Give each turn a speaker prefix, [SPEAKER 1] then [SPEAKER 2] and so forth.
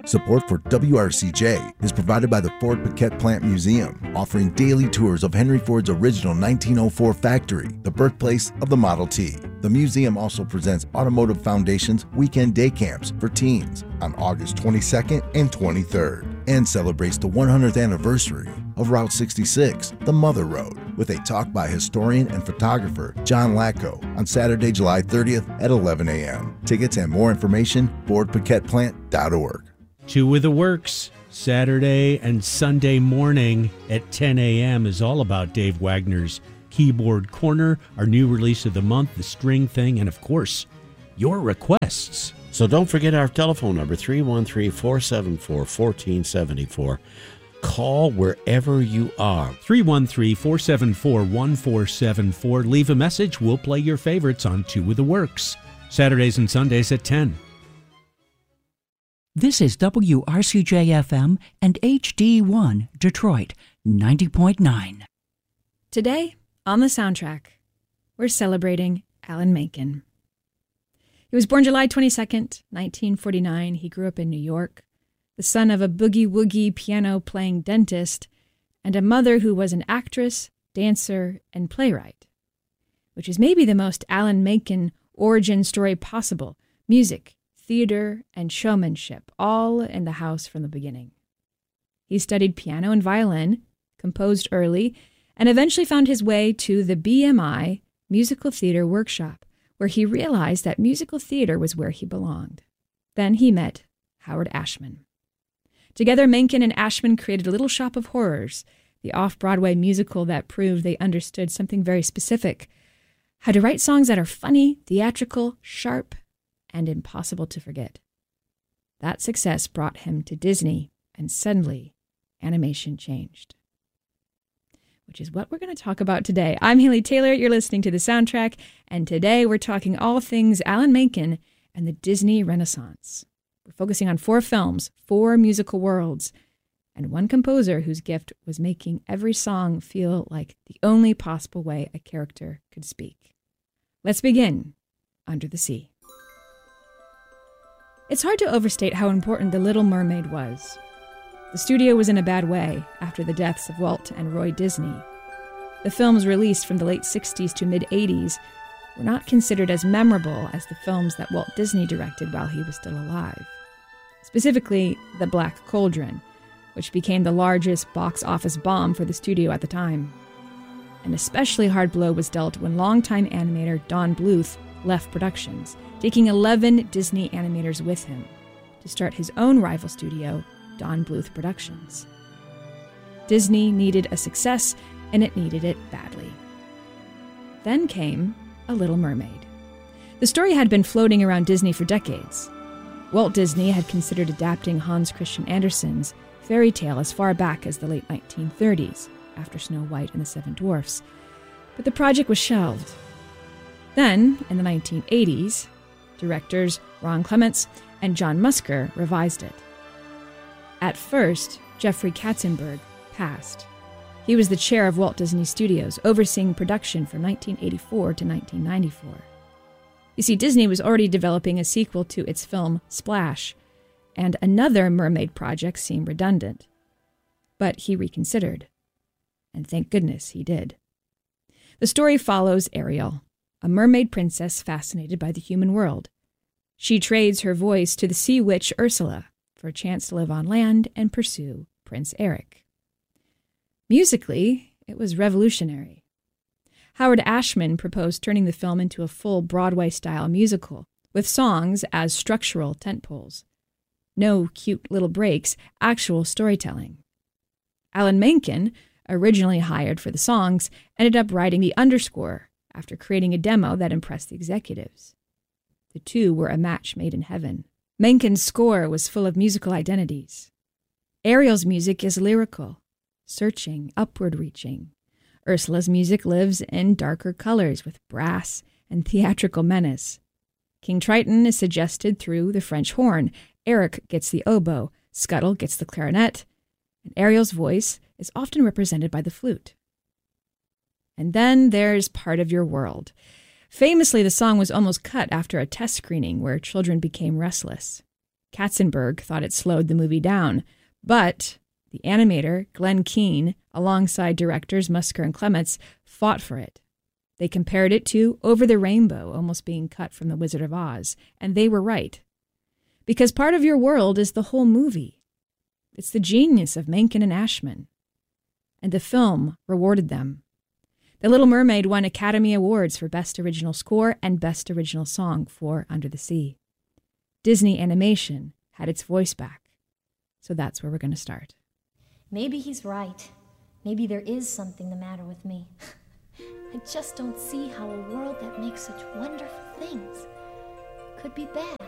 [SPEAKER 1] Support for WRCJ is provided by the Ford Piquette Plant Museum, offering daily tours of Henry Ford's original 1904 factory, the birthplace of the Model T. The museum also presents Automotive Foundation's weekend day camps for teens on August 22nd and 23rd, and celebrates the 100th anniversary of Route 66, the Mother Road, with a talk by historian and photographer John Lacko on Saturday, July 30th at 11 a.m. Tickets and more information, FordPiquettePlant.org.
[SPEAKER 2] Two with the Works, Saturday and Sunday morning at 10 a.m. is all about Dave Wagner's Keyboard Corner, our new release of the month, The String Thing, and of course, your requests.
[SPEAKER 3] So don't forget our telephone number, 313-474-1474. Call wherever you are.
[SPEAKER 2] 313-474-1474. Leave a message. We'll play your favorites on Two with the Works, Saturdays and Sundays at 10.
[SPEAKER 4] This is WRCJ-FM and HD1 Detroit 90.9.
[SPEAKER 5] Today, on the soundtrack, we're celebrating Alan Menken. He was born July 22nd, 1949. He grew up in New York, the son of a boogie-woogie piano-playing dentist and a mother who was an actress, dancer, and playwright, which is maybe the most Alan Menken origin story possible. Music, theater, and showmanship, all in the house from the beginning. He studied piano and violin, composed early, and eventually found his way to the BMI Musical Theater Workshop, where he realized that musical theater was where he belonged. Then he met Howard Ashman. Together, Menken and Ashman created a Little Shop of Horrors, the off-Broadway musical that proved they understood something very specific: how to write songs that are funny, theatrical, sharp, and impossible to forget. That success brought him to Disney, and suddenly, animation changed. Which is what we're going to talk about today. I'm Haley Taylor, you're listening to The Soundtrack, and today we're talking all things Alan Menken and the Disney Renaissance. We're focusing on 4 films, 4 musical worlds, and one composer whose gift was making every song feel like the only possible way a character could speak. Let's begin Under the Sea. It's hard to overstate how important The Little Mermaid was. The studio was in a bad way after the deaths of Walt and Roy Disney. The films released from the late 60s to mid-80s were not considered as memorable as the films that Walt Disney directed while he was still alive. Specifically, The Black Cauldron, which became the largest box office bomb for the studio at the time. An especially hard blow was dealt when longtime animator Don Bluth left productions, taking 11 Disney animators with him to start his own rival studio, Don Bluth Productions. Disney needed a success, and it needed it badly. Then came A Little Mermaid. The story had been floating around Disney for decades. Walt Disney had considered adapting Hans Christian Andersen's fairy tale as far back as the late 1930s, after Snow White and the Seven Dwarfs, but the project was shelved. Then, in the 1980s, directors Ron Clements and John Musker revised it. At first, Jeffrey Katzenberg passed. He was the chair of Walt Disney Studios, overseeing production from 1984 to 1994. You see, Disney was already developing a sequel to its film Splash, and another mermaid project seemed redundant. But he reconsidered. And thank goodness he did. The story follows Ariel, a mermaid princess fascinated by the human world. She trades her voice to the sea witch Ursula for a chance to live on land and pursue Prince Eric. Musically, it was revolutionary. Howard Ashman proposed turning the film into a full Broadway-style musical, with songs as structural tentpoles. No cute little breaks, actual storytelling. Alan Menken, originally hired for the songs, ended up writing the underscore after creating a demo that impressed the executives. The two were a match made in heaven. Menken's score was full of musical identities. Ariel's music is lyrical, searching, upward-reaching. Ursula's music lives in darker colors with brass and theatrical menace. King Triton is suggested through the French horn. Eric gets the oboe, Scuttle gets the clarinet, and Ariel's voice is often represented by the flute. And then there's Part of Your World. Famously, the song was almost cut after a test screening where children became restless. Katzenberg thought it slowed the movie down, but the animator, Glenn Keane, alongside directors Musker and Clements, fought for it. They compared it to Over the Rainbow, almost being cut from The Wizard of Oz, and they were right. Because part of your world is the whole movie. It's the genius of Menken and Ashman. And the film rewarded them. The Little Mermaid won Academy Awards for Best Original Score and Best Original Song for Under the Sea. Disney Animation had its voice back. So that's where we're going to start.
[SPEAKER 6] Maybe he's right. Maybe there is something the matter with me. I just don't see how a world that makes such wonderful things could be bad.